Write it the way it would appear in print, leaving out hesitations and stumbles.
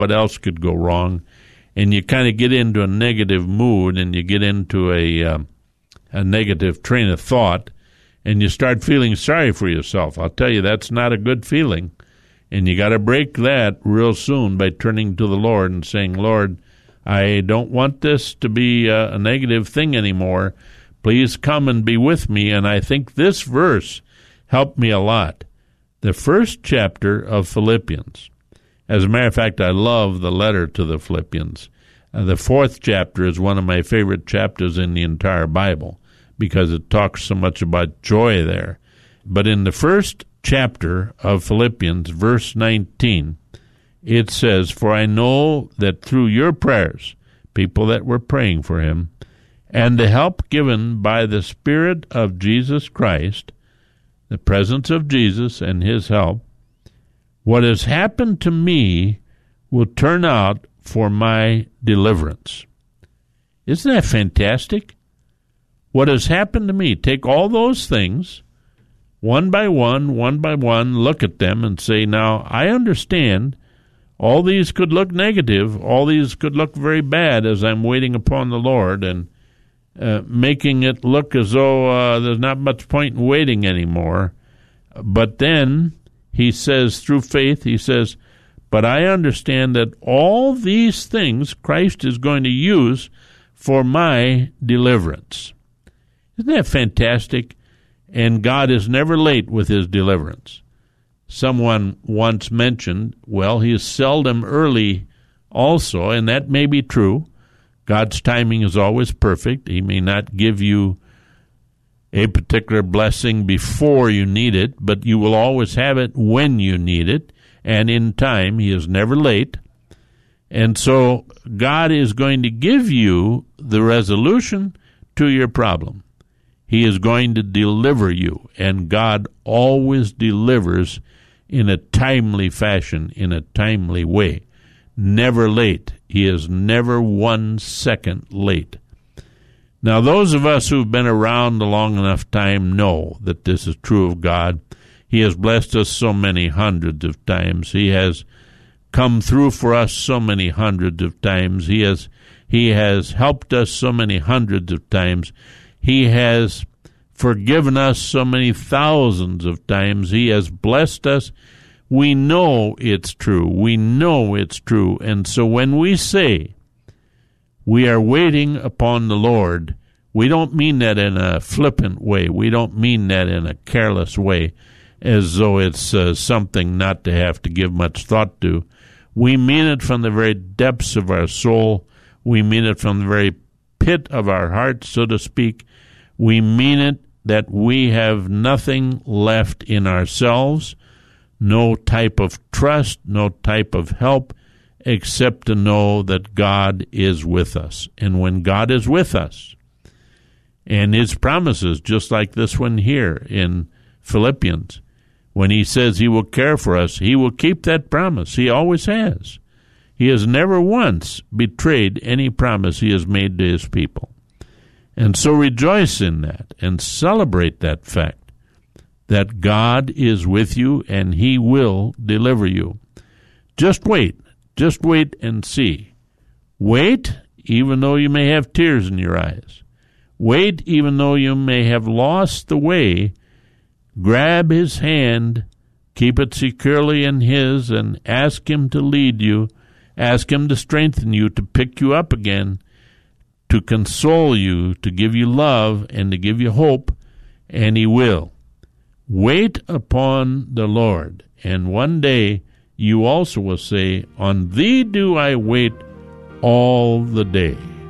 what else could go wrong, and you kind of get into a negative mood, and you get into a negative train of thought, and you start feeling sorry for yourself. I'll tell you, that's not a good feeling, and you got to break that real soon by turning to the Lord and saying, Lord, I don't want this to be a negative thing anymore. Please come and be with me. And I think this verse helped me a lot. The first chapter of Philippians. As a matter of fact, I love the letter to the Philippians. The fourth chapter is one of my favorite chapters in the entire Bible because it talks so much about joy there. But in the first chapter of Philippians, verse 19, it says, For I know that through your prayers, people that were praying for him, and the help given by the Spirit of Jesus Christ, the presence of Jesus and his help, what has happened to me will turn out for my deliverance. Isn't that fantastic? What has happened to me, take all those things, one by one, look at them and say, now, I understand all these could look negative. All these could look very bad as I'm waiting upon the Lord and making it look as though there's not much point in waiting anymore. But then he says, through faith, he says, but I understand that all these things Christ is going to use for my deliverance. Isn't that fantastic? And God is never late with his deliverance. Someone once mentioned, well, he is seldom early also, and that may be true. God's timing is always perfect. He may not give you a particular blessing before you need it, but you will always have it when you need it, and in time. He is never late. And so God is going to give you the resolution to your problem. He is going to deliver you, and God always delivers in a timely fashion, in a timely way. Never late. He is never 1 second late. Now, those of us who've been around a long enough time know that this is true of God. He has blessed us so many hundreds of times. He has come through for us so many hundreds of times. He has helped us so many hundreds of times. He has forgiven us so many thousands of times. He has blessed us. We know it's true. We know it's true. And so when we say we are waiting upon the Lord, we don't mean that in a flippant way. We don't mean that in a careless way, as though it's something not to have to give much thought to. We mean it from the very depths of our soul. We mean it from the very pit of our heart, so to speak. We mean it that we have nothing left in ourselves, no type of trust, no type of help, except to know that God is with us. And when God is with us, and his promises, just like this one here in Philippians, when he says he will care for us, he will keep that promise. He always has. He has never once betrayed any promise he has made to his people. And so rejoice in that and celebrate that fact that God is with you and he will deliver you. Just wait and see. Wait even though you may have tears in your eyes. Wait even though you may have lost the way. Grab his hand, keep it securely in his, and ask him to lead you. Ask him to strengthen you, to pick you up again, to console you, to give you love, and to give you hope, and he will. Wait upon the Lord, and one day you also will say, on thee do I wait all the day.